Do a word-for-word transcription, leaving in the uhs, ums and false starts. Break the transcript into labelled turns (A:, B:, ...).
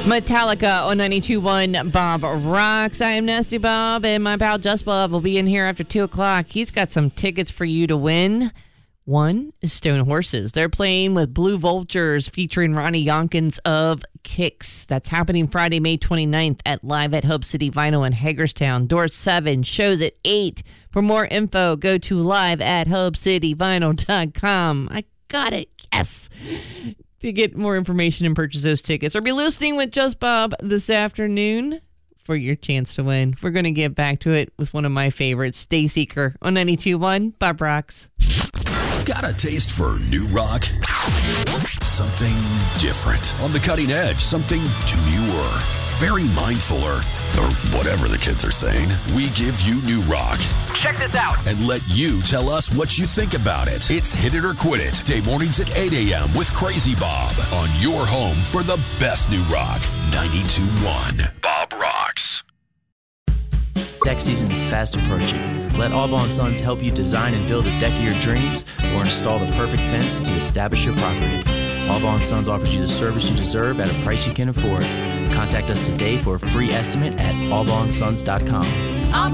A: Metallica on ninety-two point one Bob Rocks. I am Nasty Bob, and my pal Just Bob will be in here after two o'clock. He's got some tickets for you to win. One is Stone Horses. They're playing with Blue Vultures featuring Ronnie Yonkins of Kicks. That's happening Friday, May twenty-ninth at Live at Hope City Vinyl in Hagerstown. Door seven, shows at eight. For more info, go to live at hope city vinyl dot com. I got it. Yes. To get more information and purchase those tickets, or be listening with Just Bob this afternoon for your chance to win. We're going to get back to it with one of my favorites, Dayseeker on ninety-two point one Bob Rocks.
B: Got a taste for new rock? Something different. On the cutting edge, something demure. Very mindful, or, or whatever the kids are saying. We give you new rock.
C: Check this out.
B: And let you tell us what you think about it. It's Hit It or Quit It. Day mornings at eight a.m. with Crazy Bob. On your home for the best new rock. ninety-two point one Bob Rocks.
D: Deck season is fast approaching. Let Albaugh and Sons help you design and build a deck of your dreams, or install the perfect fence to establish your property. Albaugh and Sons offers you the service you deserve at a price you can afford. Contact us today for a free estimate at albaugh and sons dot com.